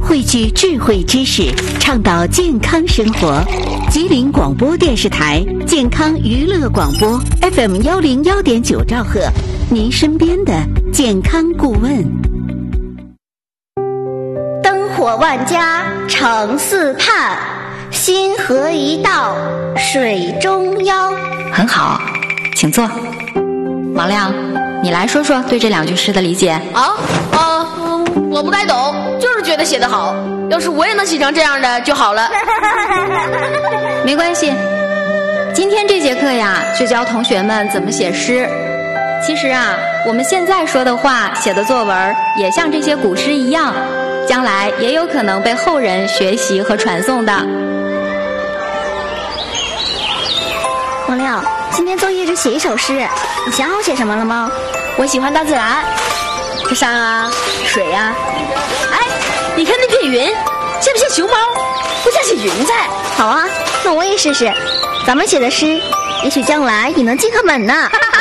汇聚智慧知识，倡导健康生活。吉林广播电视台健康娱乐广播 FM101.9兆赫，您身边的健康顾问。 灯火万家城四畔，星河一道水中央。 很好，请坐。王亮，你来说说对这2句诗的理解。 我不太懂，就是觉得写得好，要是我也能写成这样的就好了。 没关系，今天这节课呀，是教同学们怎么写诗。其实啊，我们现在说的话、写的作文，也像这些古诗一样，将来也有可能被后人学习和传颂的。 王亮，今天作业是写一首诗，你想好写什么了吗？ 我喜欢大自然，山啊，水啊。哎，你看那片云，像不像熊猫？不像是云彩。 好啊，那我也试试。咱们写的诗，也许将来也能进课本呢。